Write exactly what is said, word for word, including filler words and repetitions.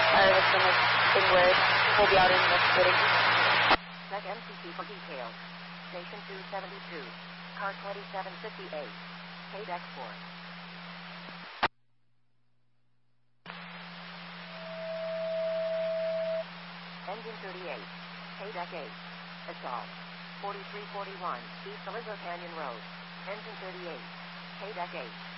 Sorry, this thing is being weird. We'll be out in the city. Check M C T for details. Station two seventy-two. Car twenty-seven fifty-eight. K-Deck four. Engine thirty-eight. K-Deck eight. Assault. forty-three forty-one. East Aliso Canyon Road. Engine thirty-eight. K-Deck eight.